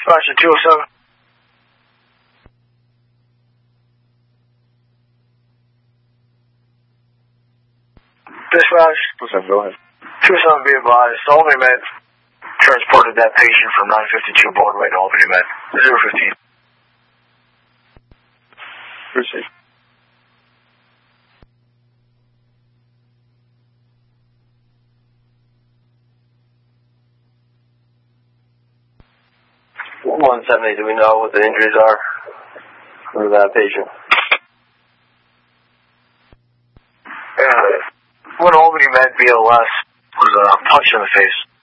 Dispatcher 207. Dispatch. What's up, go ahead. 207 be advised. Albany Med transported that patient from 952 Broadway to Albany Med. 015. Proceed. Do we know what the injuries are for that patient? When Albany Med BLS was a punch in the face.